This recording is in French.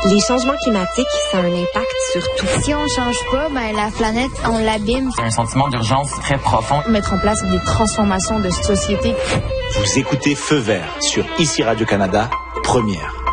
Les changements climatiques, ça a un impact sur tout. Si on ne change pas, la planète, on l'abîme. C'est un sentiment d'urgence très profond. Mettre en place des transformations de société. Vous écoutez Feu vert sur ICI Radio-Canada, première.